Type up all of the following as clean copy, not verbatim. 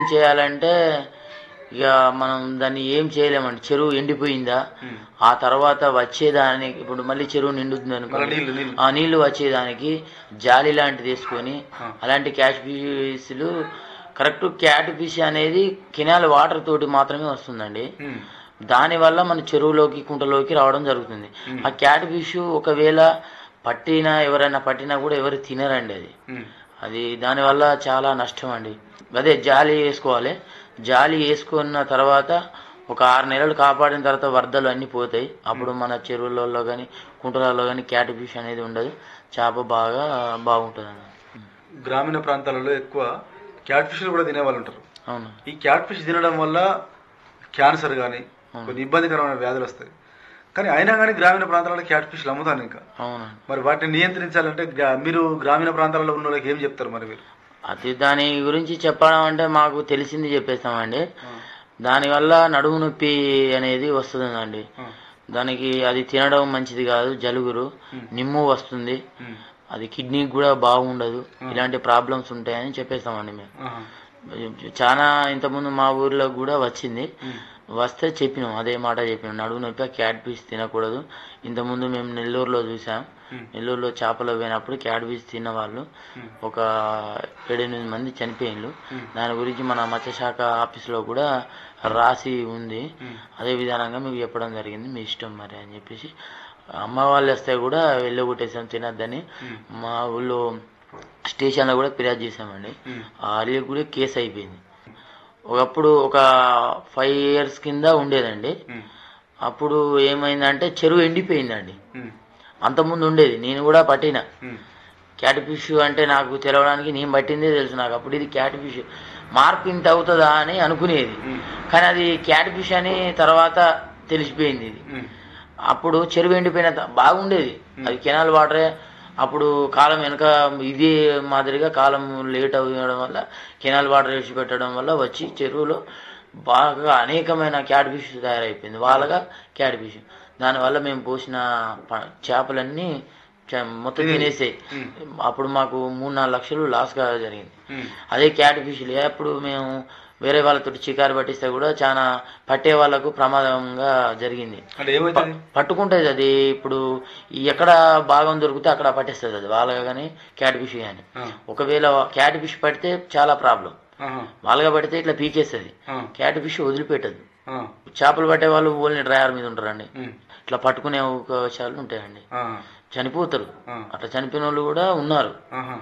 చేయాలంటే ఇక మనం దాన్ని ఏం చేయలేమండి. చెరువు ఎండిపోయిందా, ఆ తర్వాత వచ్చేదానికి ఇప్పుడు మళ్ళీ చెరువు నిండుతుంది అనుకోండి, ఆ నీళ్లు వచ్చేదానికి జాలి లాంటిది వేసుకొని అలాంటి క్యాట్ ఫిష్లు కరెక్ట్ క్యాట్ ఫిష్ అనేది కెనాల్ వాటర్ తోటి మాత్రమే వస్తుందండి. దానివల్ల మన చెరువులోకి కుంటలోకి రావడం జరుగుతుంది. ఆ క్యాట్ ఫిష్ ఒకవేళ పట్టినా ఎవరైనా పట్టినా కూడా ఎవరు తినరండి. అది దానివల్ల చాలా నష్టం అండి. అదే జాలి వేసుకోవాలి. జాలి వేసుకున్న తర్వాత ఒక 6 నెలలు కాపాడిన తర్వాత వరదలు అన్నీ పోతాయి. అప్పుడు మన చెరువులలో కానీ కుంటలలో కానీ క్యాట్ ఫిష్ అనేది ఉండదు. చేప బాగుంటుంది అన్న. గ్రామీణ ప్రాంతాలలో ఎక్కువ క్యాట్ ఫిష్లు కూడా తినే వాళ్ళు ఉంటారు. అవును. ఈ క్యాట్ ఫిష్ తినడం వల్ల క్యాన్సర్ కానీ కొన్ని ఇబ్బందికరమైన వ్యాధులు వస్తాయి. కానీ అయినా కానీ గ్రామీణ ప్రాంతాలలో క్యాట్ ఫిష్లు అమ్ముతాను ఇంకా. అవును. మరి వాటిని నియంత్రించాలంటే మీరు గ్రామీణ ప్రాంతాలలో ఉన్న వాళ్ళకి ఏం చెప్తారు మరి మీరు? అది దాని గురించి చెప్పడం అంటే మాకు తెలిసింది చెప్పేస్తామండి. దానివల్ల నడుము నొప్పి అనేది వస్తుందండి. దానికి అది తినడం మంచిది కాదు. జలుగురు, నిమ్ము వస్తుంది, అది కిడ్నీకి కూడా బాగుండదు. ఇలాంటి ప్రాబ్లమ్స్ ఉంటాయని చెప్పేస్తామండి మేము. చాలా ఇంతకుముందు మా ఊర్లో కూడా వచ్చింది. వస్తే చెప్పినాం, అదే మాట చెప్పినాం, నడుము నొప్పి క్యాట్ ఫిష్ తినకూడదు. ఇంతకుముందు మేము నెల్లూరులో చూసాం. నెల్లూరులో చేపలు పోయినప్పుడు క్యాట్ ఫిష్ తిన్న వాళ్ళు ఒక 7-8 మంది చనిపోయిన్లు. దాని గురించి మన మత్స్యశాఖ ఆఫీసులో కూడా రాసి ఉంది. అదే విధానంగా మీకు చెప్పడం జరిగింది. మీ ఇష్టం మరి అని చెప్పేసి అమ్మ వాళ్ళు వస్తే కూడా వెళ్ళగొట్టేసాం తినద్దని. మా ఊళ్ళో స్టేషన్లో కూడా ఫిర్యాదు చేసామండి. వాళ్ళకి కూడా కేసు అయిపోయింది. ఒకప్పుడు ఒక 5 years కింద ఉండేదండి. అప్పుడు ఏమైందంటే చెరువు ఎండిపోయిందండి. అంతకుముందు ఉండేది. నేను కూడా పట్టిన క్యాట్ ఫిష్ అంటే నాకు తెలవడానికి నేను పట్టిందే తెలుసు నాకు. అప్పుడు ఇది క్యాట్ ఫిష్ మార్పు ఇంత అవుతుందా అని అనుకునేది. కానీ అది క్యాట్ ఫిష్ అని తర్వాత తెలిసిపోయింది. ఇది అప్పుడు చెరువు ఎండిపోయిన బాగుండేది. అది కెనాల్ వాటరే. అప్పుడు కాలం వెనక ఇదే మాదిరిగా కాలం లేట్ అవ్వడం వల్ల కెనాల్ వాటర్ వేసి పెట్టడం వల్ల వచ్చి చెరువులో బాగా అనేకమైన క్యాట్ ఫిష్ తయారైపోయింది. వాళ్ళగా క్యాట్ ఫిష్. దానివల్ల మేము పోసిన చేపలన్నీ మొత్తం తినేసాయి. అప్పుడు మాకు 3-4 లక్షలు లాస్గా జరిగింది. అదే క్యాట్ ఫిష్లు అప్పుడు మేము వేరే వాళ్ళతో చికారు పట్టిస్తే కూడా చాలా పట్టే వాళ్ళకు ప్రమాదంగా జరిగింది. పట్టుకుంటుంది అది. ఇప్పుడు ఎక్కడ భాగం దొరికితే అక్కడ పట్టేస్తుంది అది. వాళ్ళగా కానీ క్యాట్ ఫిష్ కానీ. ఒకవేళ క్యాట్ ఫిష్ పడితే చాలా ప్రాబ్లం. వాళ్ళగా పడితే ఇట్లా పీకేస్తుంది. Cat fish వదిలిపెట్టదు. చేపలు పట్టే వాళ్ళు ఓన్లీ డ్రైవర్ మీద ఉంటారండి. ఇట్లా పట్టుకునే అవకాశాలు ఉంటాయండి. చనిపోతారు. అట్లా చనిపోయిన వాళ్ళు కూడా ఉన్నారు.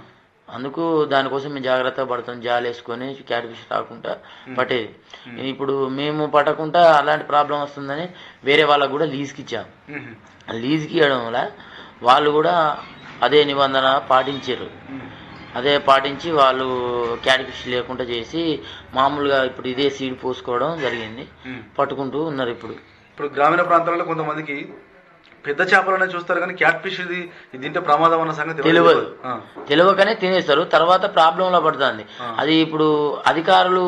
అందుకు దానికోసం మేము జాగ్రత్త పడతాం. జాలి వేసుకొని క్యాట్ ఫిష్ రాకుండా పట్టేది. ఇప్పుడు మేము పట్టకుండా అలాంటి ప్రాబ్లం వస్తుందని వేరే వాళ్ళకు కూడా లీజ్కి ఇచ్చాం. లీజ్కి ఇవ్వడం వల్ల వాళ్ళు కూడా అదే నిబంధన పాటించారు. అదే పాటించి వాళ్ళు క్యాట్ ఫిష్ లేకుండా చేసి మామూలుగా ఇప్పుడు ఇదే సీడ్ పోసుకోవడం జరిగింది. పట్టుకుంటూ ఉన్నారు. ఇప్పుడు గ్రామీణ ప్రాంతాలలో కొంతమందికి పెద్ద చేపలనే చూస్తారు కానీ క్యాట్ ఫిష్ ఇది తింటే ప్రమాదం అన్న సంగతి తెలియకనే తినేస్తారు. తర్వాత ప్రాబ్లంలో పడుతుంది. అది ఇప్పుడు అధికారులు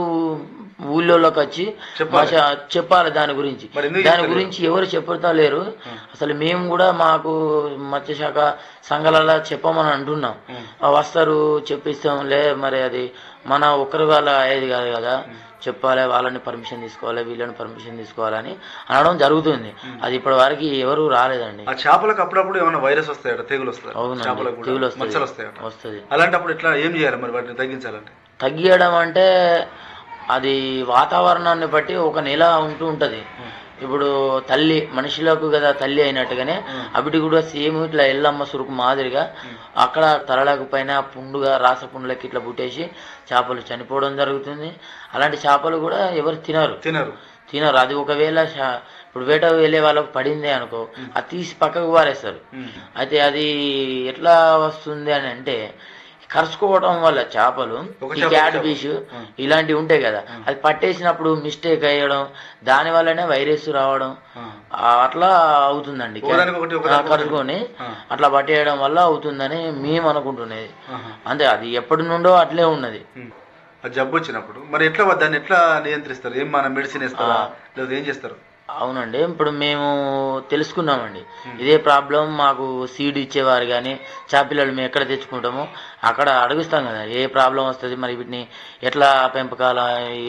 ఊళ్ళోకి వచ్చి చెప్పాలి దాని గురించి ఎవరు చెప్పుతా లేరు. అసలు మేము కూడా మాకు మత్స్యశాఖ సంఘాలలో చెప్పమని అంటున్నాం. వస్తారు చెప్పిస్తాంలే. మరి అది మన ఒక్కరి వల్ల అయ్యేది కాదు కదా. చెప్పాలి, వాళ్ళని పర్మిషన్ తీసుకోవాలి, వీళ్ళని పర్మిషన్ తీసుకోవాలని అనడం జరుగుతుంది. అది ఇప్పటి వరకు ఎవరు రాలేదండి. ఆ చేపలకు అప్పుడప్పుడు ఏమైనా వైరస్ వస్తాయట, తెగులు వస్తాయి. తెగులు వస్తుంది. అలాంటప్పుడు ఎట్లా ఏం చేయాలి మరి వాటిని తగ్గించాలంటే? తగ్గియడం అంటే అది వాతావరణాన్ని బట్టి ఒక నెల ఉంటది. ఇప్పుడు తల్లి మనుషులకు కదా తల్లి అయినట్టుగానే అవిటి కూడా సేమ్ ఇట్లా ఎల్లమ్మ సురుకు మాదిరిగా అక్కడ తలలకు పైన పుండుగా రాస పుండులకి ఇట్లా పుట్టేసి చేపలు చనిపోవడం జరుగుతుంది. అలాంటి చేపలు కూడా ఎవరు తినరు. అది ఒకవేళ ఇప్పుడు వేట వెళ్ళే వాళ్ళకు పడిందే అనుకో, అది తీసి పక్కకు పారేస్తారు. అయితే అది ఎట్లా వస్తుంది అని అంటే కరుచుకోవడం వల్ల చేపలు క్యాట్ ఫిష్ ఇలాంటివి ఉంటాయి కదా, అది పట్టేసినప్పుడు మిస్టేక్ అయ్యడం, దాని వల్లనే వైరస్ రావడం అట్లా అవుతుందండి. కరుచుకొని అట్లా పట్టేయడం వల్ల అవుతుందని మేము అనుకుంటున్నది. అంతే, అది ఎప్పటి నుండో అట్లే ఉన్నది. జబ్బు వచ్చినప్పుడు మరి ఎట్లా దాన్ని ఎట్లా నియంత్రిస్తారు? ఏం మన మెడిసిన్ ఇస్తారా లేదా ఏం చేస్తారు? అవునండి. ఇప్పుడు మేము తెలుసుకున్నామండి. ఇదే ప్రాబ్లం మాకు సీడ్ ఇచ్చేవారు కానీ చేపపిల్లలు మేము ఎక్కడ తెచ్చుకుంటామో అక్కడ అడుగుస్తాం కదా, ఏ ప్రాబ్లం వస్తుంది, మరి వీటిని ఎట్లా పెంపకాల